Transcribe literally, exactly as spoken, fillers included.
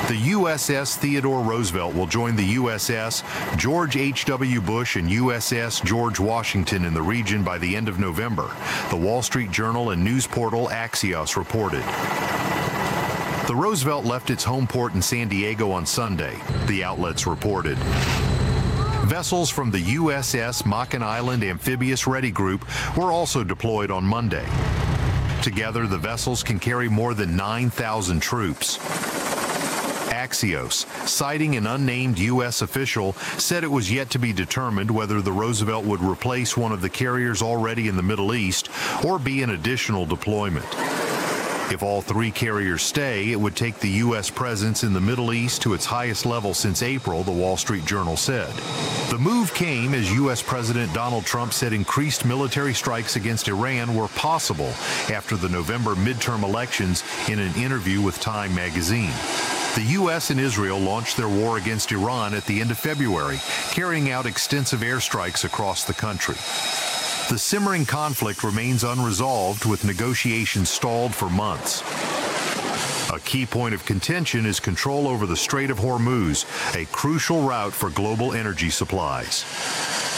The U S S Theodore Roosevelt will join the U S S George H W Bush and U S S George Washington in the region by the end of November, the Wall Street Journal and news portal Axios reported. The Roosevelt left its home port in San Diego on Sunday, the outlets reported. Vessels from the U S S Makin Island Amphibious Ready Group were also deployed on Monday. Together, the vessels can carry more than nine thousand troops. Axios, citing an unnamed U S official, said it was yet to be determined whether the Roosevelt would replace one of the carriers already in the Middle East or be an additional deployment. If all three carriers stay, it would take the U S presence in the Middle East to its highest level since April, the Wall Street Journal said. The move came as U S President Donald Trump said increased military strikes against Iran were possible after the November midterm elections in an interview with Time magazine. The U S and Israel launched their war against Iran at the end of February, carrying out extensive airstrikes across the country. The simmering conflict remains unresolved, with negotiations stalled for months. A key point of contention is control over the Strait of Hormuz, a crucial route for global energy supplies.